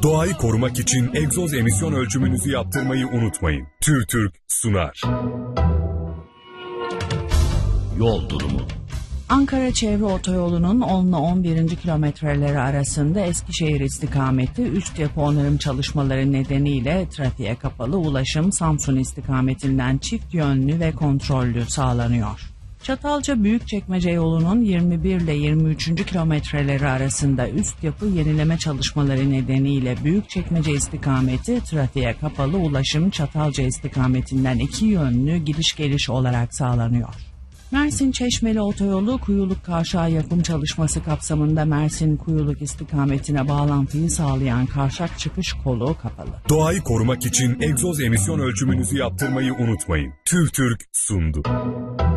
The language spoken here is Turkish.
Doğayı korumak için egzoz emisyon ölçümünüzü yaptırmayı unutmayın. TÜRTÜRK sunar. Yol durumu. Ankara Çevre Otoyolu'nun 10 ile 11. kilometreleri arasında Eskişehir istikameti 3 depo onarım çalışmaları nedeniyle trafiğe kapalı ulaşım Samsun istikametinden çift yönlü ve kontrollü sağlanıyor. Çatalca Büyükçekmece yolunun 21 ile 23. kilometreleri arasında üst yapı yenileme çalışmaları nedeniyle Büyükçekmece istikameti trafiğe kapalı ulaşım Çatalca istikametinden 2 yönlü gidiş geliş olarak sağlanıyor. Mersin Çeşmeli Otoyolu Kuyuluk Kavşağı yapım çalışması kapsamında Mersin Kuyuluk istikametine bağlantıyı sağlayan kavşak çıkış kolu kapalı. Doğayı korumak için egzoz emisyon ölçümünüzü yaptırmayı unutmayın. TÜRTÜRK sundu.